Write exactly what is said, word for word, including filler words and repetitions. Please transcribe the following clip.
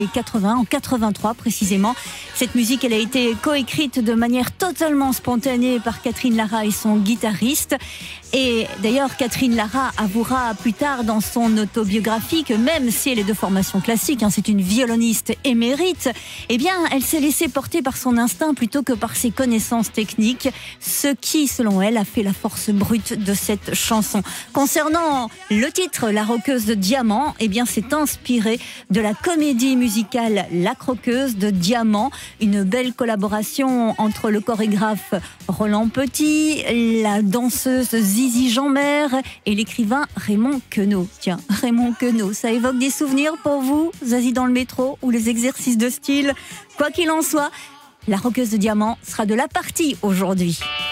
quatre-vingts, en quatre-vingt-trois précisément. Cette musique, elle a été coécrite de manière totalement spontanée par Catherine Lara et son guitariste. Et d'ailleurs, Catherine Lara avouera plus tard dans son autobiographie que même si elle est de formation classique, hein, c'est une violoniste émérite, eh bien, elle s'est laissée porter par son instinct plutôt que par ses connaissances techniques, ce qui, selon elle, a fait la force brute de cette chanson. Concernant le titre, La Roqueuse de Diamant, eh bien, c'est inspiré de la comédie musicale musicale La Croqueuse de Diamant, une belle collaboration entre le chorégraphe Roland Petit, la danseuse Zizi Jeanmer et l'écrivain Raymond Queneau. Tiens, Raymond Queneau, ça évoque des souvenirs pour vous, Zazie dans le métro ou les exercices de style? Quoi qu'il en soit, La Roqueuse de Diamant sera de la partie aujourd'hui.